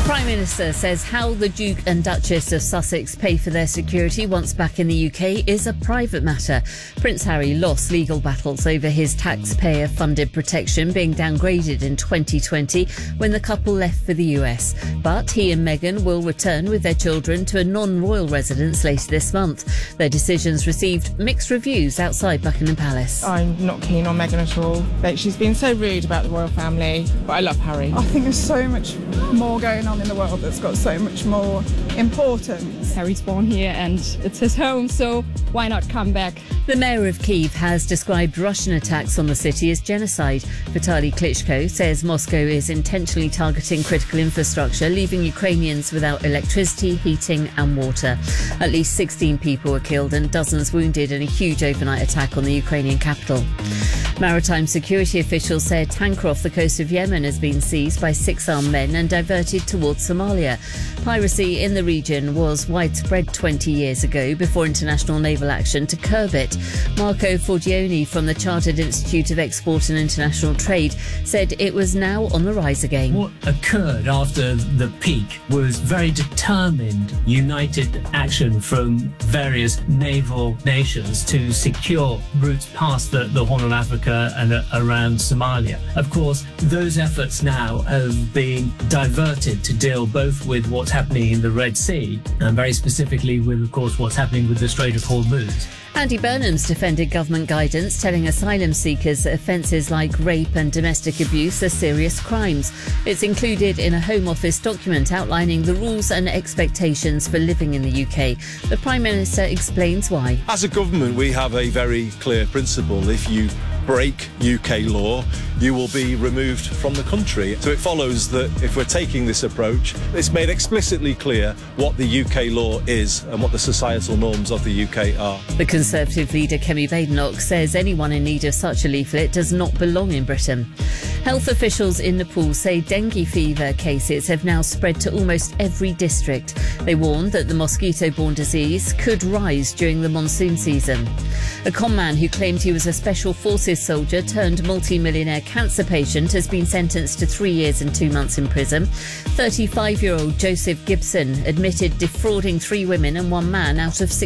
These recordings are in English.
Prime Minister says how the Duke and Duchess of Sussex pay for their security once back in the UK is a private matter. Prince Harry lost legal battles over his taxpayer-funded protection being downgraded in 2020 when the couple left for the US. But he and Meghan will return with their children to a non-royal residence later this month. Their decisions received mixed reviews outside Buckingham Palace. I'm not keen on Meghan at all. She's been so rude about the royal family, but I love Harry. I think there's so much more going on in the world that's got so much more importance. Harry's born here and it's his home, so why not come back? The mayor of Kyiv has described Russian attacks on the city as genocide. Vitaly Klitschko says Moscow is intentionally targeting critical infrastructure, leaving Ukrainians without electricity, heating and water. At least 16 people were killed and dozens wounded in a huge overnight attack on the Ukrainian capital. Maritime security officials say a tanker off the coast of Yemen has been seized by 6 armed men and diverted towards Somalia. Piracy in the region was widespread 20 years ago before international naval action to curb it. Marco Forgione from the Chartered Institute of Export and International Trade said it was now on the rise again. What occurred after the peak was very determined, united action from various naval nations to secure routes past the Horn of Africa and around Somalia. Of course, those efforts now have been diverted to deal both with what's happening in the Red Sea and very specifically with, of course, what's happening with the Strait of Hormuz. Andy Burnham's defended government guidance telling asylum seekers that offences like rape and domestic abuse are serious crimes. It's included in a Home Office document outlining the rules and expectations for living in the UK. The Prime Minister explains why. As a government, we have a very clear principle. If you break UK law, you will be removed from the country. So it follows that if we're taking this approach, it's made explicitly clear what the UK law is and what the societal norms of the UK are. The Conservative leader Kemi Badenoch says anyone in need of such a leaflet does not belong in Britain. Health officials in Nepal say dengue fever cases have now spread to almost every district. They warn that the mosquito-borne disease could rise during the monsoon season. A conman who claimed he was a Special Forces soldier turned multi-millionaire cancer patient has been sentenced to 3 years and 2 months in prison. 35-year-old Joseph Gibson admitted defrauding 3 women and 1 man out of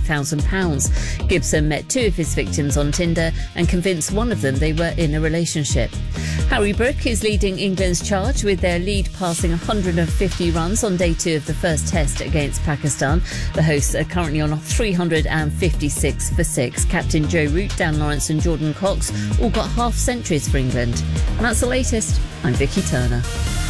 £68,000. Gibson met 2 of his victims on Tinder and convinced one of them they were in a relationship. Harry Brook is leading England's charge with their lead passing 150 runs on day 2 of the first test against Pakistan. The hosts are currently on 356 for 6. Captain Joe Root, Dan Lawrence and Jordan Cox all got half centuries for England. And that's the latest. I'm Vicky Turner.